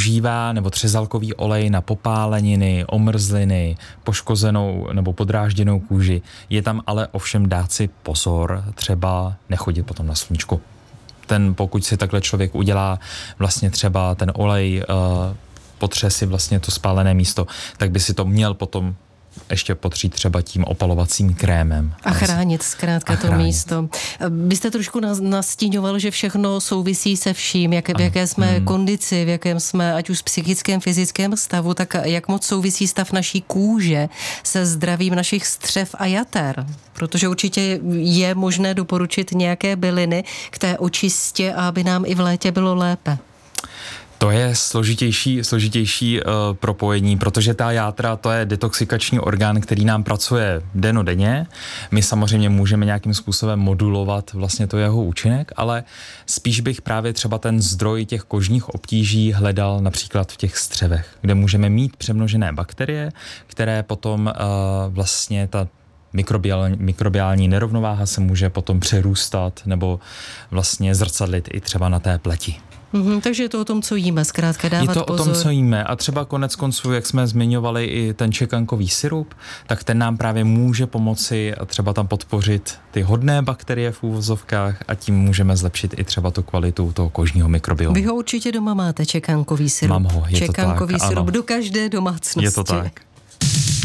používá, nebo třezalkový olej na popáleniny, omrzliny, poškozenou nebo podrážděnou kůži. Je tam ale ovšem dát si pozor, třeba nechodit potom na sluníčku. Pokud si takhle člověk udělá vlastně třeba ten olej, potře si vlastně to spálené místo, tak by si to měl potom ještě potřít třeba tím opalovacím krémem. A chránit zkrátka to místo. Byste trošku nastíňoval, že všechno souvisí se vším, v jaké jsme kondici, v jakém jsme, ať už psychickém, fyzickém stavu, tak jak moc souvisí stav naší kůže se zdravím našich střev a jater. Protože určitě je možné doporučit nějaké byliny k té očistě, aby nám i v létě bylo lépe. To je složitější propojení, protože ta játra, to je detoxikační orgán, který nám pracuje dennodenně. My samozřejmě můžeme nějakým způsobem modulovat vlastně to jeho účinek, ale spíš bych právě třeba ten zdroj těch kožních obtíží hledal například v těch střevech, kde můžeme mít přemnožené bakterie, které potom vlastně ta mikrobiální nerovnováha se může potom přerůstat nebo vlastně zrcadlit i třeba na té pleti. Takže je to o tom, co jíme, zkrátka dávat pozor. Je to o tom, co jíme a třeba konec konců, jak jsme zmiňovali i ten čekankový sirup, tak ten nám právě může pomoci a třeba tam podpořit ty hodné bakterie v úvozovkách a tím můžeme zlepšit i třeba tu kvalitu toho kožního mikrobiomu. Vy ho určitě doma máte, čekankový sirup. Mám ho, je čekankový to tak, sirup ano. do každé domácnosti. Je to tak.